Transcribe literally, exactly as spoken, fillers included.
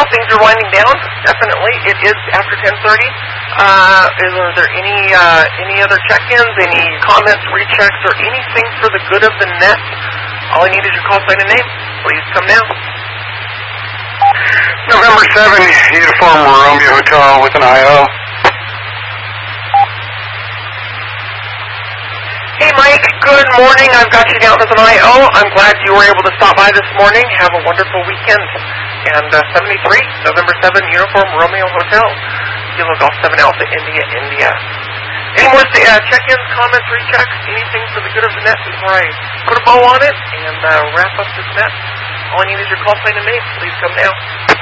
while things are winding down, definitely, it is after ten thirty. Uh, is, are there any uh, any other check-ins, any comments, rechecks, or anything for the good of the net? All I need is your call sign and name. Please come now. November seventh, Uniform Romeo Hotel with an I O. Hey, Mike. Good morning. I've got you down as an I O. I'm glad you were able to stop by this morning. Have a wonderful weekend. And uh, seventy-three, November seventh, Uniform Romeo Hotel. Kilo Golf seven Alpha, India, India. Any more uh, check-ins, comments, rechecks, anything for the good of the net before I put a bow on it and uh, wrap up this net? All I need is your call sign and name. Please come now.